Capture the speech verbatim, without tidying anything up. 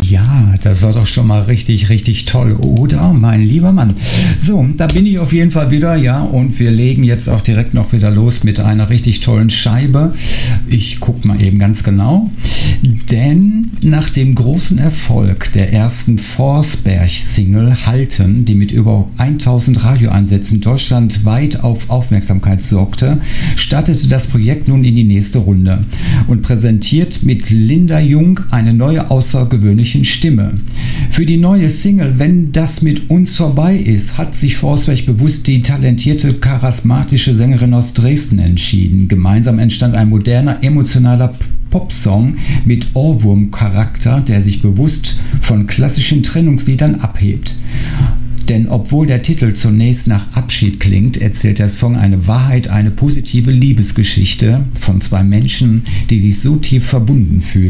Ja, das war doch schon mal richtig, richtig toll, oder, mein lieber Mann? So, da bin ich auf jeden Fall wieder, ja, und wir legen jetzt auch direkt noch wieder los mit einer richtig tollen Scheibe. Ich gucke mal eben ganz genau, denn nach dem großen Erfolg der ersten Forsberg-Single Halten, die mit über tausend Radioeinsätzen deutschlandweit auf Aufmerksamkeit sorgte, startete das Projekt nun in die nächste Runde und präsentiert mit Linda Jung eine neue außergewöhnliche Stimme. Für die neue Single Wenn das mit uns vorbei ist, hat sich Forsberg bewusst die talentierte, charismatische Sängerin aus Dresden entschieden. Gemeinsam entstand ein moderner, emotionaler Popsong mit Ohrwurm-Charakter, der sich bewusst von klassischen Trennungsliedern abhebt. Denn obwohl der Titel zunächst nach Abschied klingt, erzählt der Song eine Wahrheit, eine positive Liebesgeschichte von zwei Menschen, die sich so tief verbunden fühlen.